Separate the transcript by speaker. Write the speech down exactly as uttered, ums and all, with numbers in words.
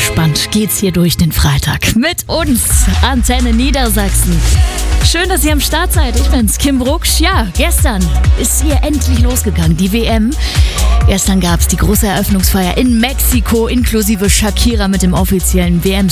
Speaker 1: entspannt geht's hier durch den Freitag. Mit uns, Antenne Niedersachsen. Schön, dass ihr am Start seid. Ich bin's, Kim Brucksch. Ja, gestern ist hier endlich losgegangen, die W M. Gestern gab's die große Eröffnungsfeier in Mexiko, inklusive Shakira mit dem offiziellen W M